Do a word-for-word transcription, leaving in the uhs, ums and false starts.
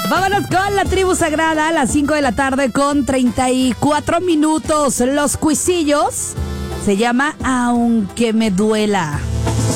Vámonos con la tribu sagrada a las cinco de la tarde con treinta y cuatro minutos. Los cuisillos se llama Aunque me duela.